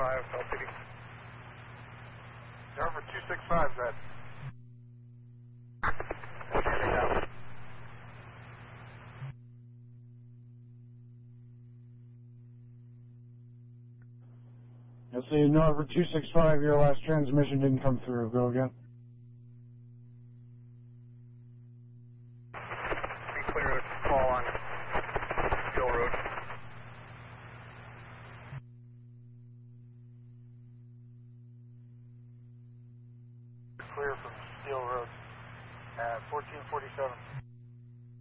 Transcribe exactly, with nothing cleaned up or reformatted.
five, L P D. Norfolk two six five, that. Let's see, Norfolk two six five, your last transmission didn't come through. Go again. Be clear to call on Steel Road. Clear from Steel Road at fourteen forty-seven.